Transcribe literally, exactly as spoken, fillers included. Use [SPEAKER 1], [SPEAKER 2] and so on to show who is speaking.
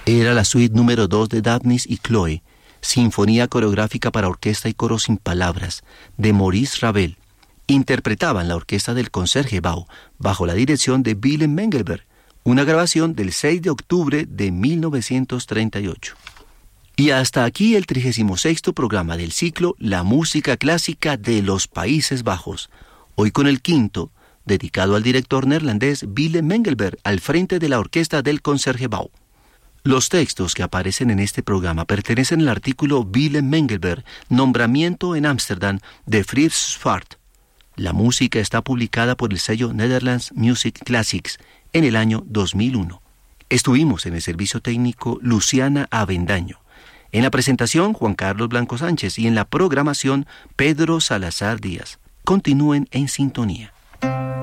[SPEAKER 1] Era la suite número dos de Daphnis y Chloe, sinfonía coreográfica para orquesta y coro sin palabras, de Maurice Ravel. Interpretaban la orquesta del Concertgebouw, bajo la dirección de Willem Mengelberg, una grabación del seis de octubre de mil novecientos treinta y ocho. Y hasta aquí el trigésimo sexto programa del ciclo La música clásica de los Países Bajos, hoy con el quinto, dedicado al director neerlandés Willem Mengelberg al frente de la orquesta del Concertgebouw. Los textos que aparecen en este programa pertenecen al artículo Willem Mengelberg, Nombramiento en Ámsterdam, de Frits Swart. La música está publicada por el sello Netherlands Music Classics en el año dos mil uno. Estuvimos en el servicio técnico Luciana Avendaño. En la presentación, Juan Carlos Blanco Sánchez, y en la programación, Pedro Salazar Díaz. Continúen en sintonía.